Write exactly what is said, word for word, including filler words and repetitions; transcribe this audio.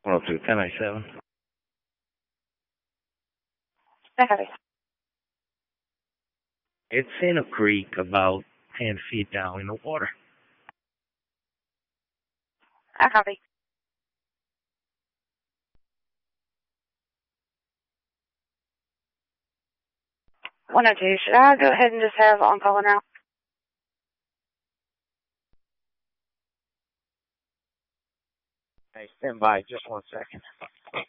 one oh two, ten ninety-seven. I copy. It's in a creek about ten feet down in the water. I copy. one oh two, should I go ahead and just have on call now? Hey, stand by just one second.